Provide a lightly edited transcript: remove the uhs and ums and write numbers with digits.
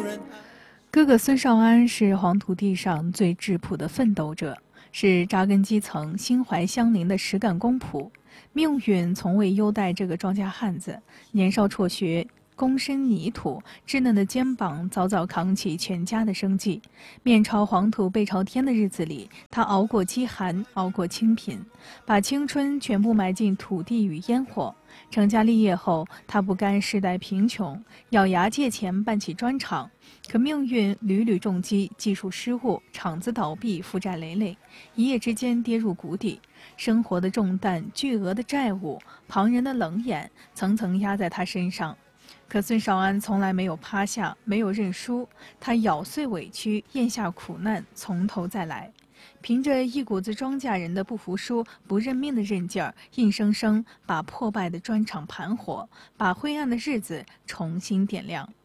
哥哥孙少安是黄土地上最质朴的奋斗者，是扎根基层、心怀乡邻的实干公仆。命运从未优待这个庄稼汉子，年少辍学，躬身泥土，稚嫩的肩膀早早扛起全家的生计。面朝黄土背朝天的日子里，他熬过饥寒，熬过清贫，把青春全部埋进土地与烟火。成家立业后，他不甘世代贫穷，咬牙借钱办起砖厂。可命运屡屡重击，技术失误，厂子倒闭，负债累累，一夜之间跌入谷底。生活的重担、巨额的债务、旁人的冷眼，层层压在他身上。可孙少安从来没有趴下，没有认输，他咬碎委屈，咽下苦难，从头再来。凭着一股子庄稼人的不服输、不认命的韧劲儿，硬生生把破败的砖厂盘活，把灰暗的日子重新点亮。